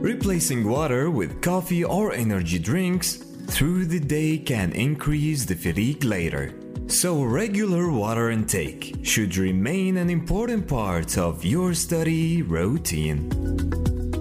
Replacing water with coffee or energy drinks through the day can increase the fatigue later. So regular water intake should remain an important part of your study routine.